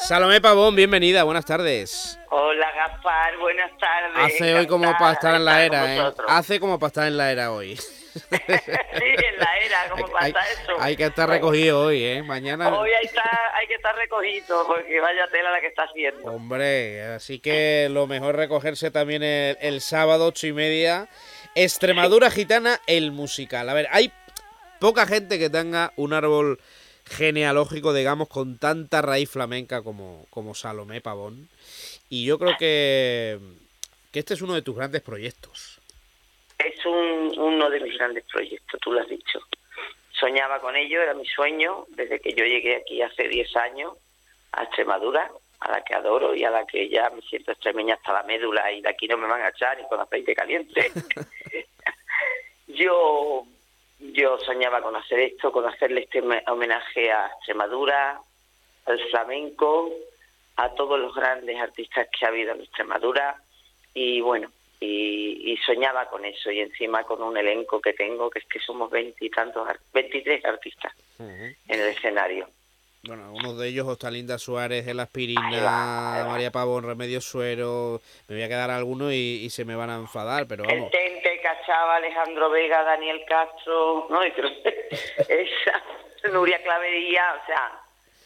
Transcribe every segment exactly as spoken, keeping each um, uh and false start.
Salomé Pavón, bienvenida, buenas tardes. Hola Gaspar, buenas tardes. Hace hoy como para estar en la era, ¿eh? Hace como para estar en la era hoy. Sí, en la era, como pasa hay, eso. Hay que estar recogido hoy, ¿eh? Mañana... Hoy hay, está, hay que estar recogido, porque vaya tela la que está haciendo. Hombre, así que lo mejor recogerse también el, el sábado, ocho y media. Extremadura Gitana, el musical. A ver, hay poca gente que tenga un árbol genealógico, digamos, con tanta raíz flamenca como, como Salomé Pavón. Y yo creo que, que este es uno de tus grandes proyectos. Es un, uno de mis grandes proyectos, tú lo has dicho. Soñaba con ello, era mi sueño, desde que yo llegué aquí hace diez años a Extremadura, a la que adoro y a la que ya me siento extremeña hasta la médula y de aquí no me van a echar ni con aceite caliente. yo... Yo soñaba con hacer esto, con hacerle este homenaje a Extremadura, al flamenco, a todos los grandes artistas que ha habido en Extremadura y bueno, y, y soñaba con eso y encima con un elenco que tengo, que es que somos veintitantos, veintitrés artistas uh-huh. en el escenario. Bueno, uno de ellos, Ostalinda Suárez, El Aspirina, ahí va, ahí va. María Pavón, Remedios Suero, me voy a quedar algunos y, y se me van a enfadar, pero vamos. El Tente, Cachava, Alejandro Vega, Daniel Castro, no, esa, Nuria Clavería, o sea,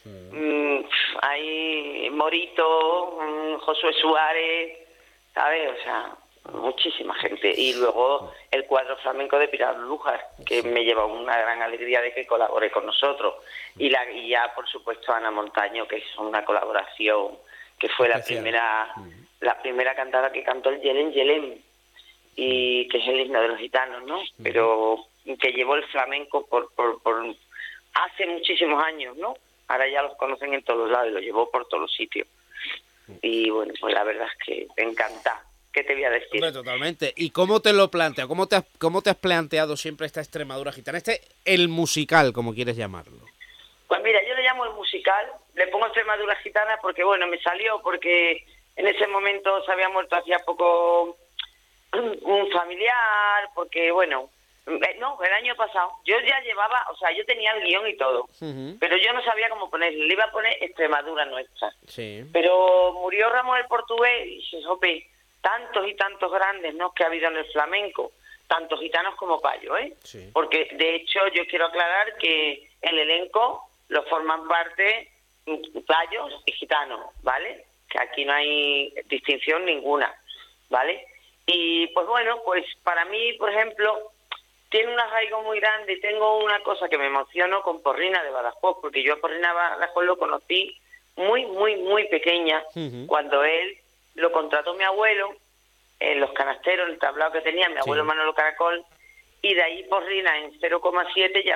mm. mmm, hay Morito, mmm, Josué Suárez, ¿sabes? O sea, muchísima gente. Y luego el cuadro flamenco de Pilar Lujar, que sí. me lleva una gran alegría de que colabore con nosotros. Y, la, y ya, por supuesto, Ana Montaño, que es una colaboración, que fue la primera uh-huh. la primera cantada que cantó el Yelén Yelén, y uh-huh. que es el himno de los gitanos, ¿no? Uh-huh. Pero que llevó el flamenco por, por, por hace muchísimos años, ¿no? Ahora ya los conocen en todos lados y lo llevó por todos los sitios. Uh-huh. Y bueno, pues la verdad es que me encanta. ¿Qué te voy a decir? Hombre, totalmente. ¿Y cómo te lo planteas? ¿Cómo te has, cómo te has planteado siempre esta Extremadura Gitana? Este, el musical, como quieres llamarlo. Pues mira, yo le llamo el musical, le pongo Extremadura Gitana porque, bueno, me salió porque en ese momento se había muerto hacía poco un familiar, porque, bueno, no, el año pasado, yo ya llevaba, o sea, yo tenía el guión y todo, uh-huh. pero yo no sabía cómo ponerle, le iba a poner Extremadura Nuestra. Sí. Pero murió Ramón el Portugués y se sope. Tantos y tantos grandes, ¿no?, que ha habido en el flamenco, tanto gitanos como payos, ¿eh? Sí. Porque, de hecho, yo quiero aclarar que el elenco lo forman parte payos y gitanos, ¿vale? Que aquí no hay distinción ninguna, ¿vale? Y, pues bueno, pues para mí, por ejemplo, tiene un arraigo muy grande y tengo una cosa que me emociono con Porrina de Badajoz, porque yo a Porrina de Badajoz lo conocí muy, muy, muy pequeña, uh-huh. cuando él lo contrató mi abuelo en los canasteros, el tablao que tenía mi abuelo sí. Manolo Caracol, y de ahí Porrina en cero coma siete ya